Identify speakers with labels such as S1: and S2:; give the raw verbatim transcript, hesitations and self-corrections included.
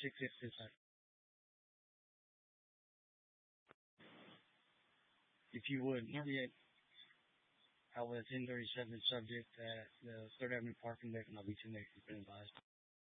S1: six fifty, sir. If you would, Marriott Outlet ten thirty-seven, subject at the Third Avenue parking deck, and I'll be two next. You've been advised.